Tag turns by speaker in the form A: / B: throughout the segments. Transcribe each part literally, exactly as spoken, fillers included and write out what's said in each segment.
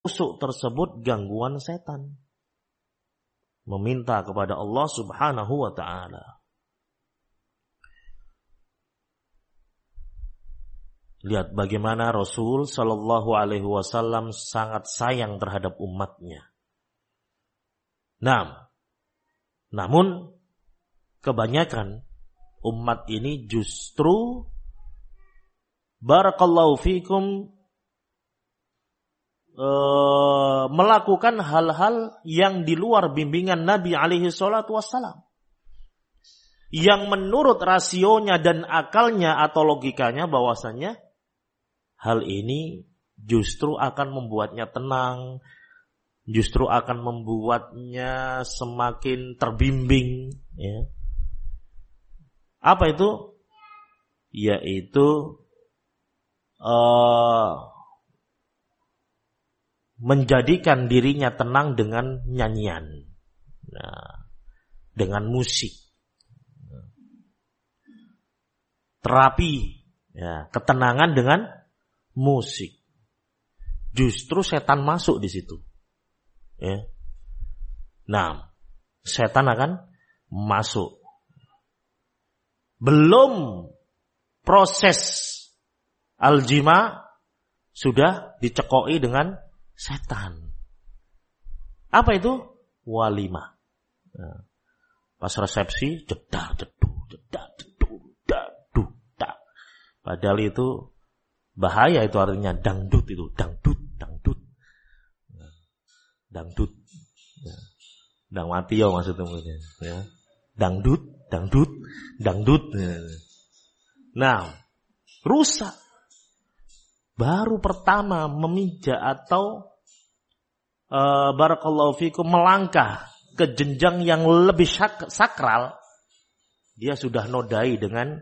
A: busuk tersebut gangguan setan. Meminta kepada Allah Subhanahu wa ta'ala. Lihat bagaimana Rasul Sallallahu Alaihi Wasallam sangat sayang terhadap umatnya. Nah, namun kebanyakan umat ini justru barakallahu fikum e, melakukan hal-hal yang di luar bimbingan Nabi alaihi salatu wassalam. Yang menurut rasionya dan akalnya atau logikanya bahwasanya hal ini justru akan membuatnya tenang, justru akan membuatnya semakin terbimbing. Ya. Apa itu? Yaitu uh, menjadikan dirinya tenang dengan nyanyian, nah, dengan musik, terapi, ya, ketenangan dengan musik. Justru setan masuk di situ. Ya. Nah, setan akan masuk. Belum proses aljima sudah dicekoi dengan setan. Apa itu? Walimah. Nah, pas resepsi jedar jeduk jedar jeduk jeduk tak. Padahal itu bahaya, itu artinya dangdut, itu dangdut dangdut dangdut ya. Dang mati ya maksudnya ya. Dangdut dangdut dangdut ya. Nah, rusak. Baru pertama memijak atau uh, barakallahu fikum melangkah ke jenjang yang lebih sak- sakral, dia sudah nodai dengan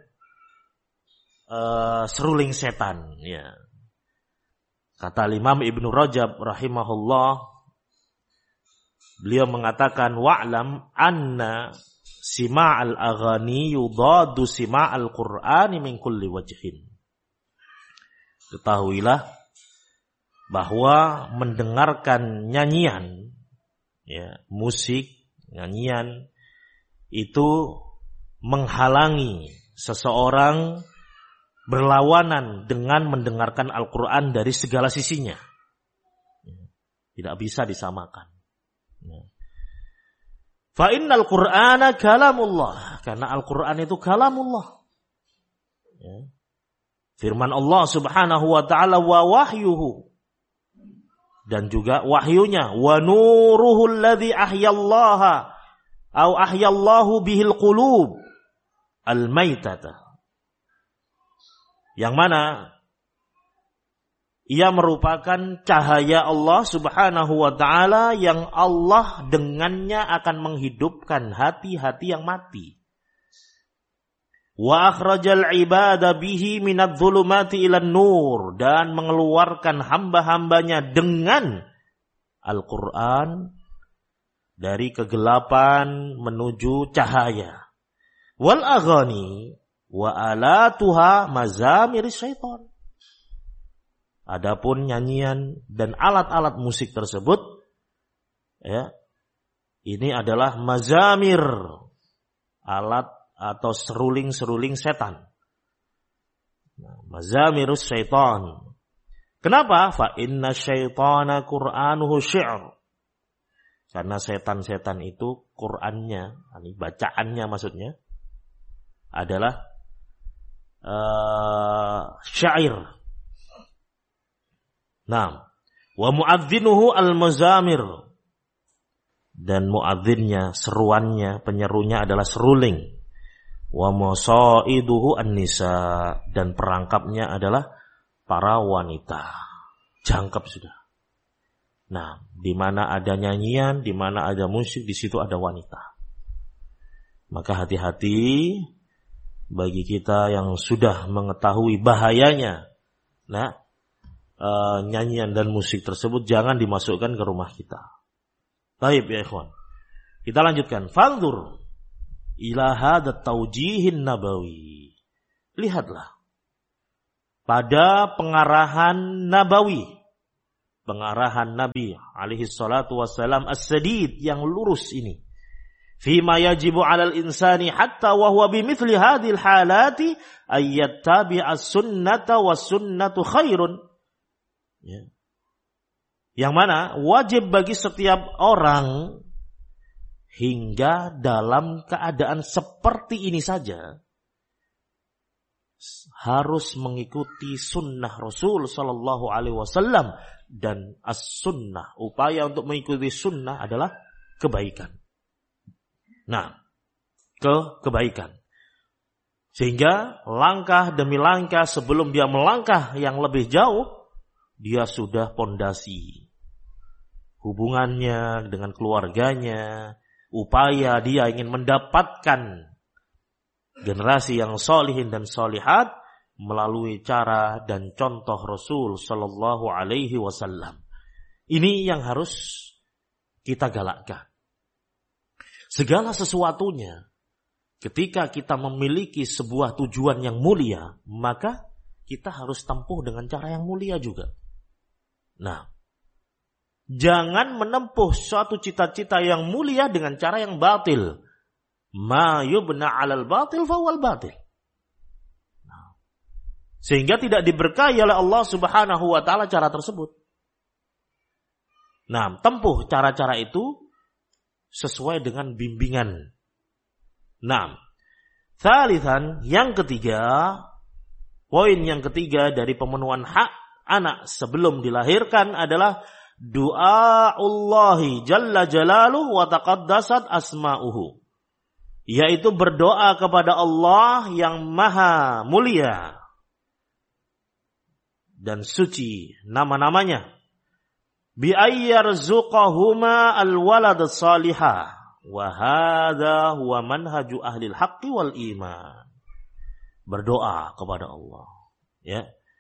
A: Uh, seruling setan, ya. Kata Imam Ibnu Rajab rahimahullah, beliau mengatakan wa'lam anna sima'al aghani yudadu sima'al qur'ani min kulli wajhin. Ketahuilah bahwa mendengarkan nyanyian, ya, musik, nyanyian itu menghalangi seseorang berlawanan dengan mendengarkan Al-Quran dari segala sisinya. Tidak bisa disamakan. Fa innal Qur'ana kalamullah. Karena Al-Quran itu kalamullah. Firman Allah Subhanahu wa ta'ala wa wahyuhu. Dan juga wahyunya. Wa nuruhu alladhi ahyallaha. Au ahyallahu bihil qulub. Al-maytata. Yang mana ia merupakan cahaya Allah Subhanahu wa ta'ala yang Allah dengannya akan menghidupkan hati-hati yang mati. Wa akhrajal ibada bihi minadh dhulumati ilan nur, dan mengeluarkan hamba-hambanya dengan Al-Quran dari kegelapan menuju cahaya. Wal aghani wa alatuha mazamir syaitan. Adapun nyanyian dan alat-alat musik tersebut, ya, ini adalah mazamir, alat atau seruling-seruling setan. Nah, mazamirus syaitan. Kenapa? Fa inna syaitana qur'anuhu syi'r. Karena setan-setan itu Qur'annya, ini bacaannya maksudnya, adalah Uh, syair. Nah, wa muaddzinuhu al-mazamir, dan muadzinnya, seruannya, penyerunya adalah seruling. Wa musaiduhu an-nisa, dan perangkapnya adalah para wanita. Jangkep sudah. Nah, di mana ada nyanyian, di mana ada musik, di situ ada wanita. Maka hati-hati bagi kita yang sudah mengetahui bahayanya, nah, e, nyanyian dan musik tersebut jangan dimasukkan ke rumah kita. Baik ya ikhwan, kita lanjutkan. Fanzur ila hadat taujihin nabawi. Lihatlah pada pengarahan nabawi, pengarahan Nabi alaihi salatu wassalam as-sadid yang lurus ini. Fima yajibu 'alal insani hatta wa huwa bimithli hadhil halati ayyattabi'a sunnata was sunnatu khairun. Ya. Yang mana wajib bagi setiap orang hingga dalam keadaan seperti ini saja harus mengikuti sunnah Rasul sallallahu alaihi wasallam, dan as-sunnah, upaya untuk mengikuti sunnah adalah kebaikan. Nah, ke kebaikan. Sehingga langkah demi langkah sebelum dia melangkah yang lebih jauh, dia sudah pondasi hubungannya dengan keluarganya, upaya dia ingin mendapatkan generasi yang solihin dan solihat melalui cara dan contoh Rasul sallallahu alaihi wasallam. Ini yang harus kita galakkan. Segala sesuatunya, ketika kita memiliki sebuah tujuan yang mulia, maka kita harus tempuh dengan cara yang mulia juga. Nah, jangan menempuh suatu cita-cita yang mulia dengan cara yang batil. Ma yubna 'alal batil fawal batil. Nah, sehingga tidak diberkahi oleh Allah Subhanahu wa taala cara tersebut. Nah, tempuh cara-cara itu sesuai dengan bimbingan. Nah, tsalitsan, yang ketiga, poin yang ketiga dari pemenuhan hak anak sebelum dilahirkan adalah du'aullahi jalla jalaluhu wa taqaddasat asma'uhu, yaitu berdoa kepada Allah yang maha mulia dan suci nama-namanya, bi ayyarzuqahuma alwalad salihah wa hadza huwa manhaju ahli al-haqqi wal iman. Berdoa kepada Allah, ya.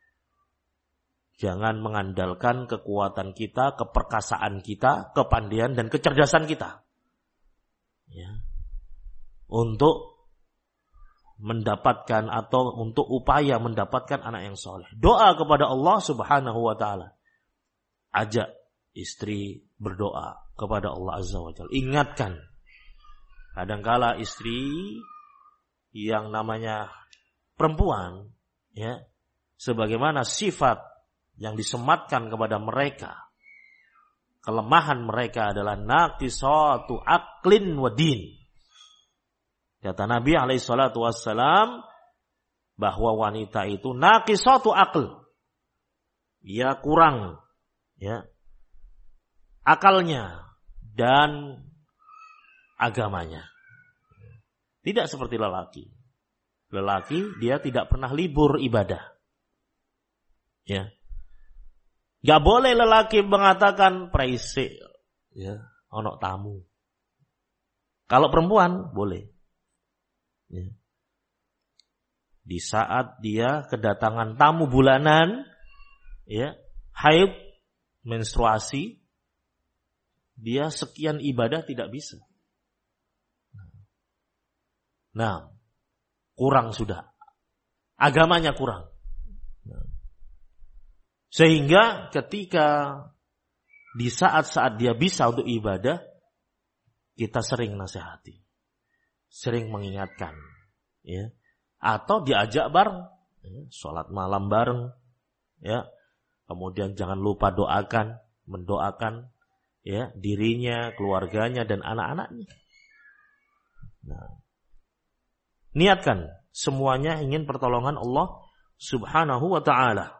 A: Jangan mengandalkan kekuatan kita, keperkasaan kita, kepandaian dan kecerdasan kita, ya, untuk mendapatkan atau untuk upaya mendapatkan anak yang soleh. Doa kepada Allah Subhanahu wa taala. Ajak istri berdoa kepada Allah Azza wa Jalla. Ingatkan, kadangkala istri yang namanya perempuan, ya, sebagaimana sifat yang disematkan kepada mereka, kelemahan mereka adalah naqisatu aqlin wa din. Kata Nabi alaihi salatu wassalam bahwa wanita itu naqisatu aql, ia kurang, ya, akalnya dan agamanya. Tidak seperti lelaki. Lelaki dia tidak pernah libur ibadah. Ya. Gak boleh lelaki mengatakan praise, ya, ono tamu. Kalau perempuan boleh. Ya. Di saat dia kedatangan tamu bulanan, ya, haid, menstruasi, dia sekian ibadah tidak bisa. Nah, kurang sudah. Agamanya kurang. Sehingga ketika di saat-saat dia bisa untuk ibadah, kita sering nasihati, sering mengingatkan, ya, atau diajak bareng, ya, sholat malam bareng, ya, kemudian jangan lupa doakan, mendoakan, ya, dirinya, keluarganya dan anak-anaknya. Nah, niatkan semuanya ingin pertolongan Allah Subhanahu wa taala.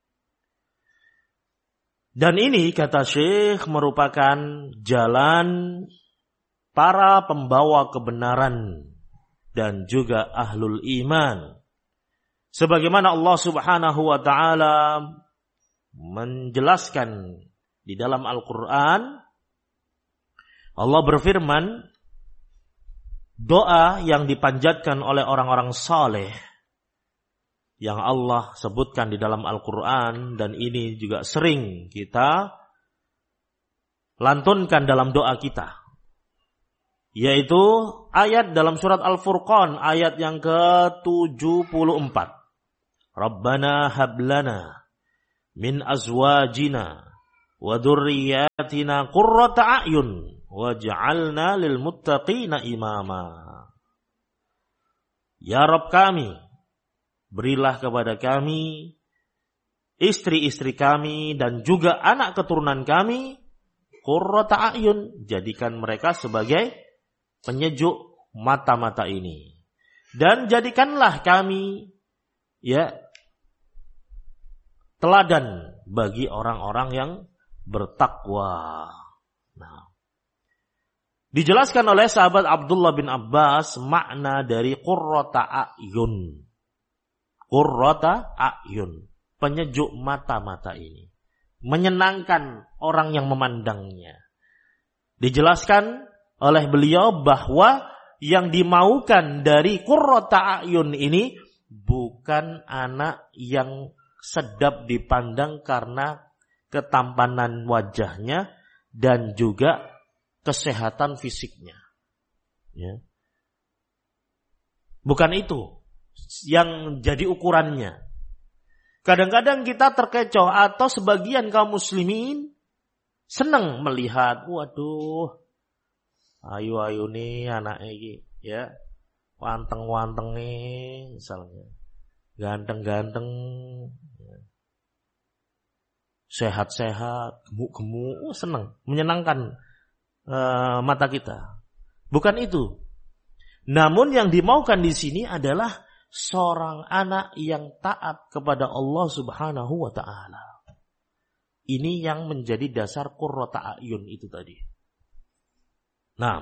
A: Dan ini kata Syekh merupakan jalan para pembawa kebenaran dan juga ahlul iman. Sebagaimana Allah Subhanahu wa taala menjelaskan di dalam Al-Qur'an, Allah berfirman, doa yang dipanjatkan oleh orang-orang saleh yang Allah sebutkan di dalam Al-Quran, dan ini juga sering kita lantunkan dalam doa kita, yaitu ayat dalam surat Al-Furqan ayat yang ke tujuh puluh empat. Rabbana hablana min azwajina wa dzurriyyatina qurrata a'yun waj'alna lil muttaqina imama. Ya Rabb kami, berilah kepada kami istri-istri kami dan juga anak keturunan kami qurrata a'yun, jadikan mereka sebagai penyejuk mata-mata ini. Dan jadikanlah kami ya teladan bagi orang-orang yang bertakwa. Nah, dijelaskan oleh sahabat Abdullah bin Abbas makna dari qurrata a'yun. Qurrata a'yun, penyejuk mata-mata ini, menyenangkan orang yang memandangnya. Dijelaskan oleh beliau bahwa yang dimaukan dari qurrata a'yun ini bukan anak yang sedap dipandang karena ketampanan wajahnya dan juga kesehatan fisiknya. Ya. Bukan itu yang jadi ukurannya. Kadang-kadang kita terkecoh atau sebagian kaum muslimin senang melihat, waduh, ayu-ayu nih anak ini, ya, wanteng-wanteng nih, misalnya, ganteng-ganteng, ya. Sehat-sehat, gemuk-gemuk, senang, menyenangkan uh, mata kita. Bukan itu. Namun yang dimaukan di sini adalah seorang anak yang taat kepada Allah Subhanahu wa taala. Ini yang menjadi dasar qurrata a'yun itu tadi. Nah,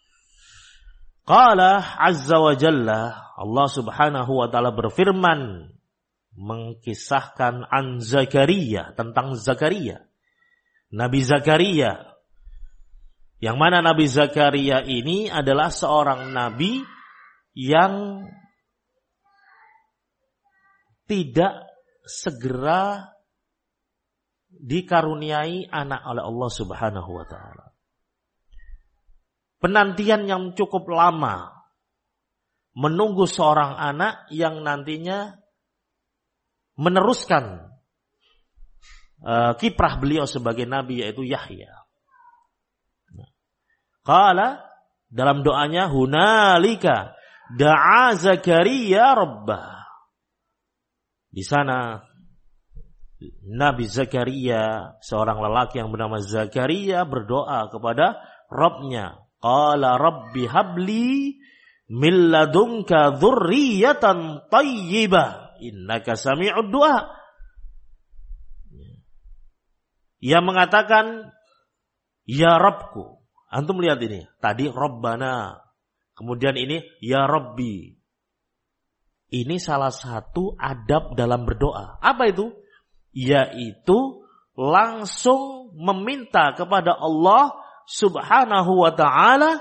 A: qala azza wa jalla, Allah Subhanahu wa taala berfirman mengkisahkan an Zakaria, tentang Zakaria. Nabi Zakaria. Yang mana Nabi Zakaria ini adalah seorang nabi yang tidak segera dikaruniai anak oleh Allah Subhanahu wa taala. Penantian yang cukup lama menunggu seorang anak yang nantinya meneruskan uh, kiprah beliau sebagai nabi, yaitu Yahya. Qala, dalam doanya, hunalika da'a Zakaria rabbah. Di sana Nabi Zakaria, seorang lelaki yang bernama Zakaria, berdoa kepada Rabbnya. Qala rabbi habli min ladunka dzurriyyatan thayyibah innaka sami'ud du'a. Ia mengatakan, ya Rabbku. Antum lihat ini, tadi Rabbana, kemudian ini ya Rabbi. Ini salah satu adab dalam berdoa. Apa itu? Yaitu langsung meminta kepada Allah Subhanahu wa ta'ala,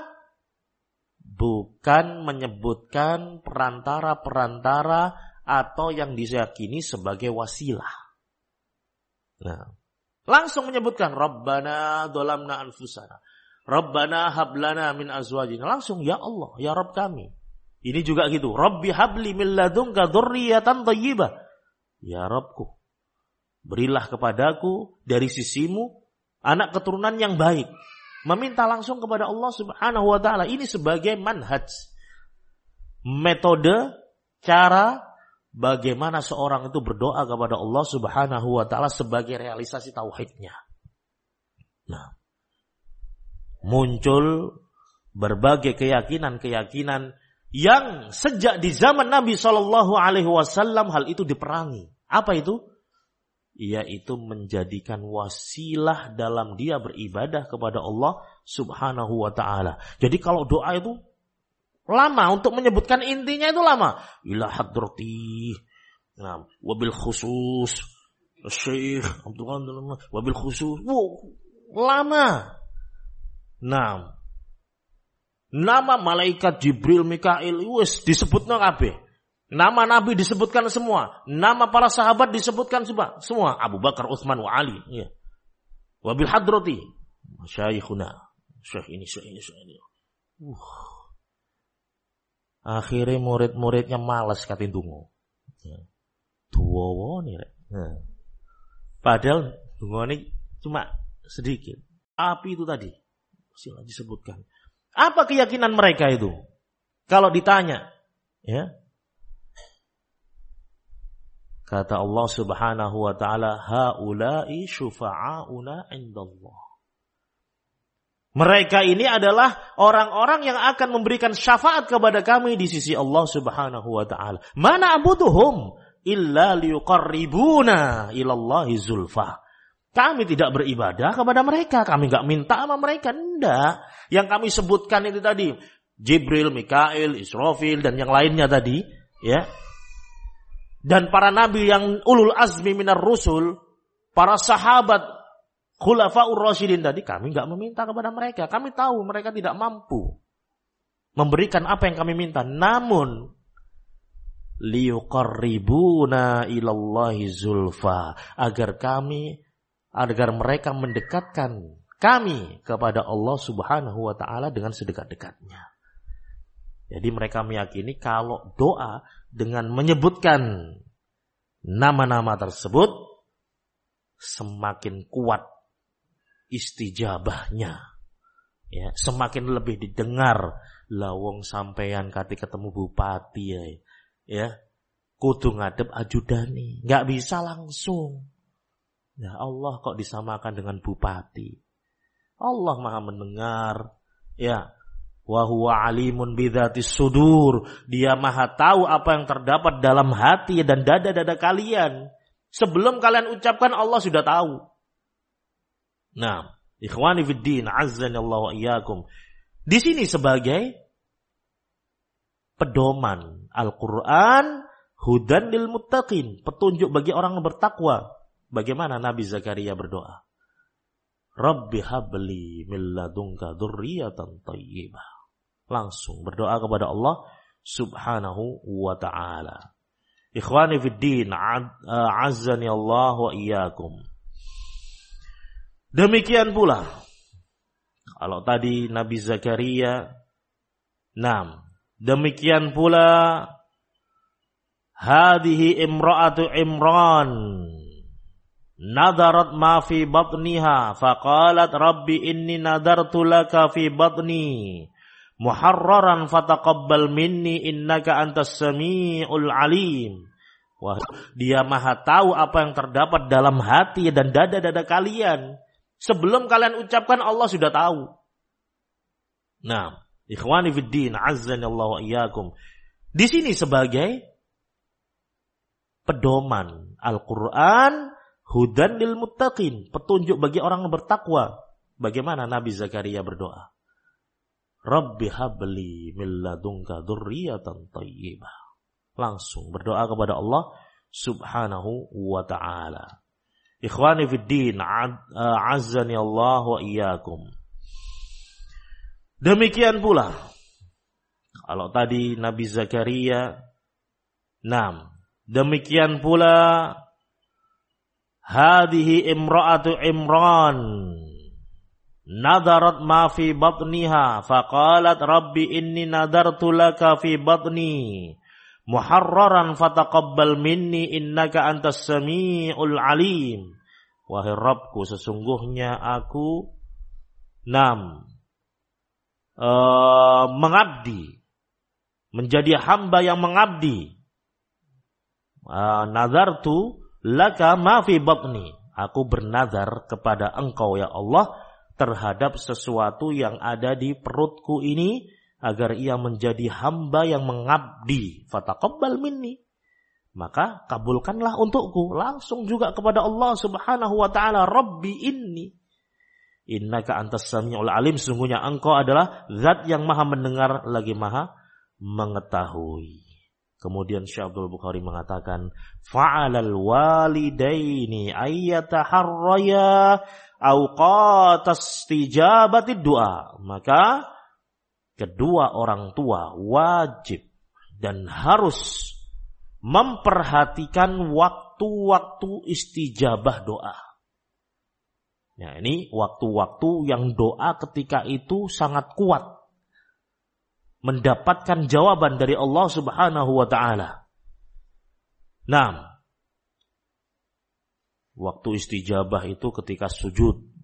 A: bukan menyebutkan perantara-perantara atau yang diyakini sebagai wasilah. Nah, langsung menyebutkan Rabbana dzalamna anfusana, Rabbana hablana min azwajina. Langsung ya Allah, ya Rabb kami. Ini juga gitu. Rabbi habli min ladunka dzurriyyatan thayyibah. Ya Rabbku, berilah kepadaku dari sisimu anak keturunan yang baik. Meminta langsung kepada Allah Subhanahu wa taala. Ini sebagai manhaj, metode, cara bagaimana seorang itu berdoa kepada Allah Subhanahu wa taala sebagai realisasi tauhidnya. Nah, muncul berbagai keyakinan-keyakinan yang sejak di zaman Nabi shallallahu alaihi wasallam hal itu diperangi. Apa itu? Yaitu menjadikan wasilah dalam dia beribadah kepada Allah Subhanahu wa ta'ala. Jadi kalau doa itu lama, untuk menyebutkan intinya itu lama. Ila hadrati, nah, wabil khusus Syekh Abdullah, wabil khusus, wow, lama. Nah, nama malaikat Jibril, Mikail, wis disebutna kabeh. Nama Nabi disebutkan semua. Nama para sahabat disebutkan semua. Semua. Abu Bakar, Utsman, wa Ali. Ya. Wabil hadrati. Masyayikhuna. Syekh ini, syekh ini, syekh ini. Uh. Akhirnya murid-muridnya malas katin dungo. Ya. Duwowo nih. Ya. Padahal dungo ini cuma sedikit. Api itu tadi sila disebutkan. Apa keyakinan mereka itu? Kalau ditanya, ya. Kata Allah Subhanahu wa taala, haula'i syufa'auna 'indallah. Mereka ini adalah orang-orang yang akan memberikan syafaat kepada kami di sisi Allah Subhanahu wa taala. Mana abuduhum illa liyuqarribuna ilallahi zulfa. Kami tidak beribadah kepada mereka, kami enggak minta sama mereka, enggak. Yang kami sebutkan itu tadi, Jibril, Mikail, Israfil dan yang lainnya tadi, ya. Dan para nabi yang ulul azmi minar rusul, para sahabat khulafaur rasyidin tadi, kami enggak meminta kepada mereka. Kami tahu mereka tidak mampu memberikan apa yang kami minta. Namun liyuqarribuna ilallahi zulfa, agar kami agar mereka mendekatkan kami kepada Allah Subhanahu wa taala dengan sedekat-dekatnya. Jadi mereka meyakini kalau doa dengan menyebutkan nama-nama tersebut semakin kuat istijabahnya. Ya, semakin lebih didengar. Lawong sampeyan kate ketemu bupati ya. Ya. Kudu ngadep ajudani, enggak bisa langsung. Ya Allah kok disamakan dengan bupati. Allah Maha mendengar, ya. Wa huwa alimun bidzatis sudur. Dia Maha tahu apa yang terdapat dalam hati dan dada-dada kalian. Sebelum kalian ucapkan Allah sudah tahu. Nah, ikhwani fiddin, azzanallahu wa iyyakum. Di sini sebagai pedoman Al-Qur'an hudan lil muttaqin, petunjuk bagi orang yang bertakwa. Bagaimana Nabi Zakaria berdoa? Rabbi habli min ladunka dzurriyyatan thayyibah. Langsung berdoa kepada Allah Subhanahu wa taala. Ikhwani fid din, azzani Allah wa iyyakum. Demikian pula kalau tadi Nabi Zakaria, enam. Demikian pula hadhihi imra'atu Imran nadarat ma fi batniha faqalat rabbi inni nadartu laka fi batni muharraran fataqabbal minni innaka antas samiul alim. Wah, dia Maha tahu apa yang terdapat dalam hati dan dada-dada kalian. Sebelum kalian ucapkan Allah sudah tahu. Nah, ikhwani fiddin, azzanallahu wa iyyakum. Di sini sebagai pedoman Al-Qur'an hudan lil muttaqin, petunjuk bagi orang yang bertakwa. Bagaimana Nabi Zakaria berdoa? Rabbi habli min ladunka dzurriyyatan thayyibah. Langsung berdoa kepada Allah Subhanahu wa taala. Ikhwani fid din, azzani Allah wa iyyakum. Demikian pula kalau tadi Nabi Zakaria, enam. Demikian pula hadhihi imra'atu Imran nadarat ma fi batniha faqalat rabbi inni nadartu laka fi batni muharraran fataqabbal minni innaka antas samiul alim. Wahai Rabbku, sesungguhnya aku enam uh, mengabdi, menjadi hamba yang mengabdi. Uh, nadartu laka ma fi batni. Aku bernazar kepada engkau ya Allah terhadap sesuatu yang ada di perutku ini, agar ia menjadi hamba yang mengabdi. Fataqabbal minni. Maka kabulkanlah untukku. Langsung juga kepada Allah Subhanahu wa taala, Rabbi inni innaka antas samiul alim. Sungguhnya engkau adalah zat yang maha mendengar lagi maha mengetahui. Kemudian Syekh Abdul Bukhari mengatakan, fa'alal walidaini ayyataharraya awqatas istijabatid du'a. Maka kedua orang tua wajib dan harus memperhatikan waktu-waktu istijabah doa. Nah, ini waktu-waktu yang doa ketika itu sangat kuat mendapatkan jawaban dari Allah Subhanahu wa taala. Nah, waktu istijabah itu ketika sujud.